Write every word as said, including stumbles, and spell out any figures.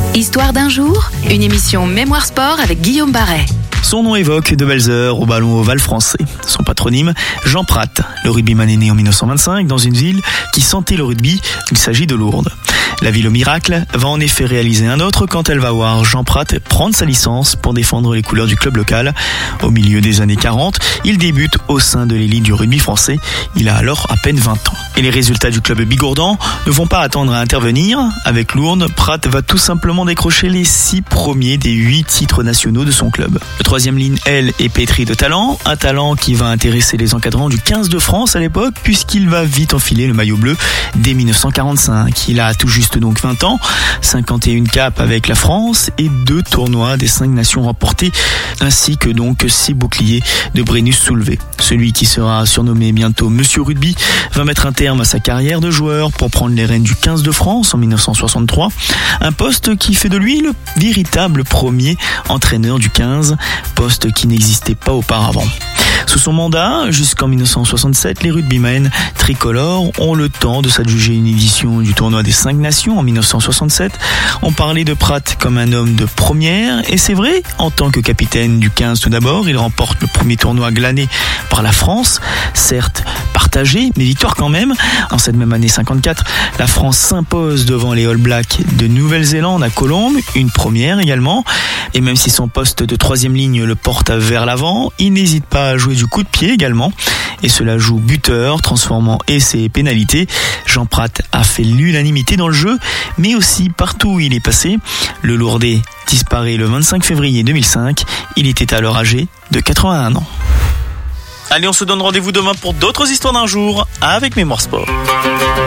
Histoire d'un jour, une émission Mémoire Sport avec Guillaume Barret. Son nom évoque de belles heures au ballon ovale français. Son patronyme, Jean Prat. Le rugbyman est né en dix-neuf cent vingt-cinq dans une ville qui sentait le rugby. Il s'agit de Lourdes. La ville au miracle va en effet réaliser un autre quand elle va voir Jean Prat prendre sa licence pour défendre les couleurs du club local. Au milieu des années quarante, il débute au sein de l'élite du rugby français. Il a alors à peine vingt ans. Et les résultats du club bigourdan ne vont pas attendre à intervenir. Avec Lourdes, Prat va tout simplement décrocher les six premiers des huit titres nationaux de son club. La troisième ligne, elle, est pétrie de talent. Un talent qui va intéresser les encadrants du quinze de France à l'époque, puisqu'il va vite enfiler le maillot bleu dès dix-neuf cent quarante-cinq. Il a tout juste donc vingt ans, cinquante et un capes avec la France et deux tournois des cinq nations remportés, ainsi que donc six boucliers de Brennus soulevés. Celui qui sera surnommé bientôt Monsieur Rugby va mettre un terme à sa carrière de joueur pour prendre les rênes du quinze de France en dix-neuf cent soixante-trois, un poste qui fait de lui le véritable premier entraîneur du quinze, poste qui n'existait pas auparavant. Sous son mandat, jusqu'en dix-neuf cent soixante-sept, les rugbymen tricolores ont le temps de s'adjuger une édition du tournoi des cinq nations en dix-neuf cent soixante-sept. On parlait de Prat comme un homme de première, et c'est vrai, en tant que capitaine du quinze tout d'abord, il remporte le premier tournoi glané par la France, certes partagé, mais victoire quand même. En cette même année cinquante-quatre, la France s'impose devant les All Blacks de Nouvelle-Zélande à Colombes, une première également, et même si son poste de troisième ligne le porte vers l'avant, il n'hésite pas à jouer du coup de pied également, et cela joue buteur, transformant essais et pénalités. Jean Prat a fait l'unanimité dans le jeu, mais aussi partout où il est passé. Le Lourdais disparaît le vingt-cinq février deux mille cinq, il était alors âgé de quatre-vingt-un ans. Allez, on se donne rendez-vous demain pour d'autres histoires d'un jour avec Mémoire Sport.